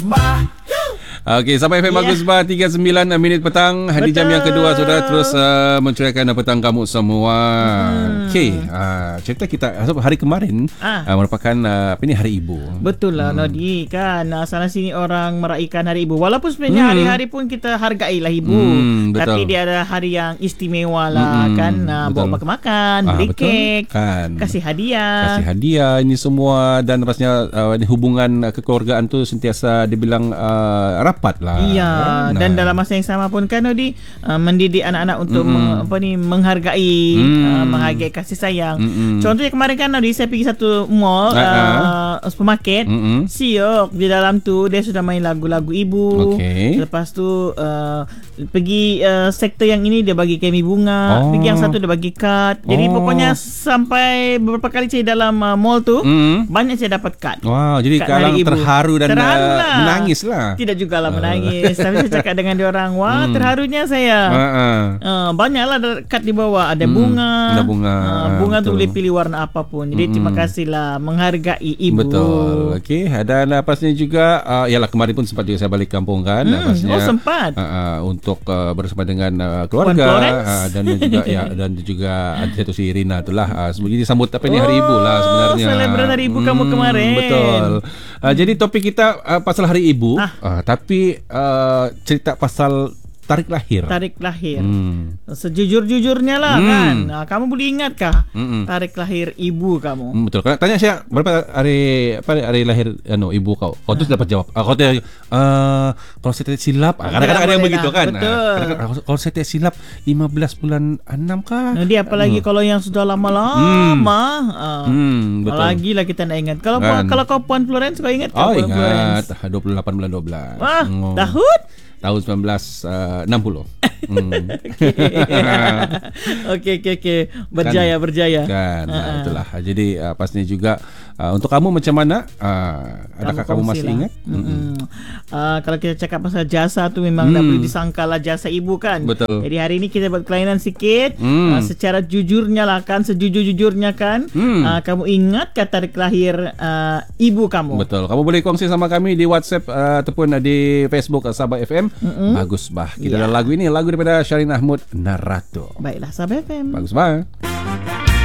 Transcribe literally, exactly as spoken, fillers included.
Bah. Okey, sampai F M yeah. Bagus Bah tiga puluh sembilan minit petang. Di jam yang kedua saudara terus uh, mencuriakan petang kamu semua. Hmm. Okey, uh, cerita kita hari kemarin ah. uh, merupakan uh, apa ni Hari Ibu. Betul lah hmm. Nodi kan. Uh, sana sini orang meraihkan Hari Ibu. Walaupun sebenarnya hmm. hari-hari pun kita hargailah ibu. Hmm, tapi dia ada hari yang istimewa lah hmm, kan. Uh, bawa makan-makan, ah, beli kek, kan. Kasih hadiah. Kasih hadiah ini semua dan rasanya uh, hubungan uh, kekeluargaan tu sentiasa dibilang uh, rapat lah. Iya, kan? Dan dalam masa yang sama pun kan Nodi uh, mendidik anak-anak untuk mm-hmm. meng, apa ni menghargai mm. uh, menghargai kasih sayang. Mm-hmm. Contohnya kemarin kan Nodi saya pergi satu mall uh-huh. uh, supermarket. Mm-hmm. Siok di dalam tu dia sudah main lagu-lagu ibu. Okay. Lepas tu uh, pergi uh, sektor yang ini dia bagi kami bunga, oh. pergi yang satu dia bagi kad. Jadi oh. pokoknya sampai beberapa kali saya dalam uh, mall tu mm-hmm. banyak saya dapat kad. Wow, jadi kalang terharu dan terharu lah. menangis lah. Tidak juga lah menangis. Tapi saya cakap dengan dia orang, wah hmm. terharunya saya. Uh-uh. Uh, banyaklah kad di bawah. Ada hmm. bunga. Ada bunga. Uh, bunga tu boleh pilih warna apapun. Jadi hmm. terima kasihlah menghargai ibu. Betul. Okey. Dan uh, pastinya juga, uh, yalah kemarin pun sempat juga saya balik kampung kan. Hmm. Pastinya, oh sempat. Uh, uh, untuk uh, bersama dengan uh, keluarga. Uh, dan juga ya dan juga ada satu si Rina itulah. Uh, jadi sambut apa ni oh, Hari Ibu lah sebenarnya. Selebrasi Hari Ibu hmm, kamu kemarin. Betul. Uh, jadi topik kita uh, pasal Hari Ibu. Ah. Uh, tapi uh, cerita pasal tarik lahir. Tarik lahir. Hmm. Sejujur-jujurnya lah hmm. kan. Nah, kamu boleh ingatkah hmm. tarik lahir ibu kamu? Hmm, betul. Kalau tanya saya berapa hari apa hari lahir anu ibu kau? Kau tu dapat jawab. Uh, kau tu uh, kalau saya tidak silap, ah, kadang-kadang ada yang begitu kan. Betul. Uh, kalau saya tidak silap lima belas bulan enam kah? Nah, dia apalagi hmm. kalau yang sudah lama-lama. Hmm. Uh, hmm, betul. Lagi lah kita nak ingat. Kalau kan. Kalau kau Puan Florence kau ingat kau oh, Puan ingat. Florence? dua puluh delapan bulan dua belas. Wah, oh. tahun tahun sembilan belas enam puluh. Hmm. Okey okey okey. Berjaya kan, berjaya. Kan. Uh-huh. Itulah. Jadi uh, pastinya juga uh, untuk kamu macam mana? Uh, adakah kamu, kamu masih lah. ingat? Mm-hmm. Uh, kalau kita cakap pasal jasa tu memang hmm. dah boleh disangkalah jasa ibu kan. Betul. Jadi hari ini kita buat kelainan sikit. Hmm. Uh, secara jujurnya lah kan, sejujur-jujurnya kan. Hmm. Uh, kamu ingat kata tarik lahir uh, ibu kamu? Betul. Kamu boleh kongsi sama kami di WhatsApp uh, ataupun di Facebook uh, Sabah F M. Mm-hmm. Bagus Bah. Kita yeah. ada lagu ini, lagu daripada Syarin Ahmud, Narato. Baiklah Sabah F M. Bagus Bah.